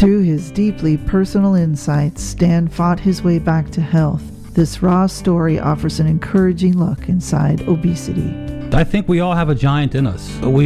Through his deeply personal insights, Stan fought his way back to health. This raw story offers an encouraging look inside obesity. I think we all have a giant in us. We